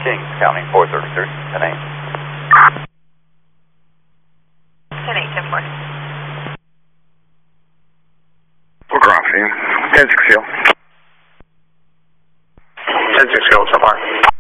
Kings County, 433, 10-8. 10-8, 10-4. We're crossing. 10-6 Hill. 10-6 Hill, so far.